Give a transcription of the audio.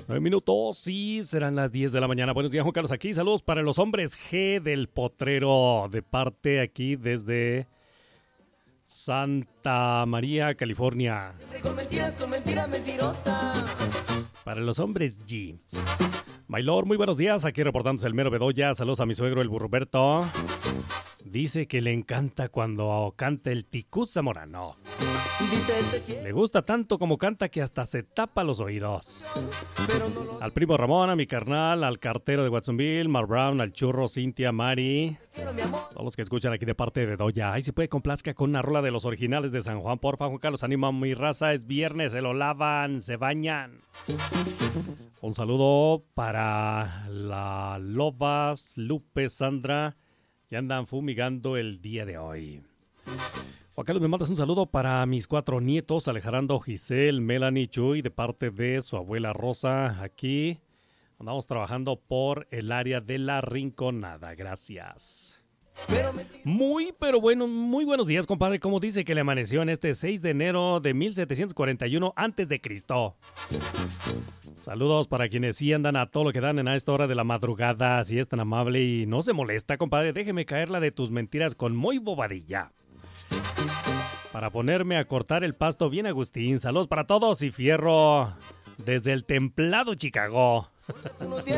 9 minutos, sí, serán las 10 de la mañana. Buenos días, Juan Carlos, aquí. Saludos para los hombres G del Potrero, de parte aquí desde Santa María, California. Con mentiras mentirosas. Para los hombres G. Maylor, muy buenos días, aquí reportándose el mero Bedoya. Saludos a mi suegro, el Burroberto. Dice que le encanta cuando canta el Ticú Zamorano. Le gusta tanto como canta que hasta se tapa los oídos. Al primo Ramón, a mi carnal, al cartero de Watsonville, Mar Brown, al churro, Cintia, Mari. Todos los que escuchan aquí de parte de Bedoya. Ay, si puede, complazca con una rola de los originales de San Juan, porfa, Juan Carlos. Anima a mi raza, es viernes, se lo lavan, se bañan. Un saludo para la Lobas, Lupe, Sandra, que andan fumigando el día de hoy. Juan Carlos, me mandas un saludo para mis 4 nietos, Alejandro, Giselle, Melanie, Chuy, de parte de su abuela Rosa. Aquí andamos trabajando por el área de La Rinconada. Gracias. Muy buenos días, compadre. ¿Cómo dice que le amaneció en este 6 de enero de 1741 antes de Cristo? Saludos para quienes sí andan a todo lo que dan en esta hora de la madrugada. Si es tan amable y no se molesta, compadre, déjeme caer la de tus mentiras con muy bobadilla. Para ponerme a cortar el pasto bien Agustín. Saludos para todos y fierro desde el templado Chicago.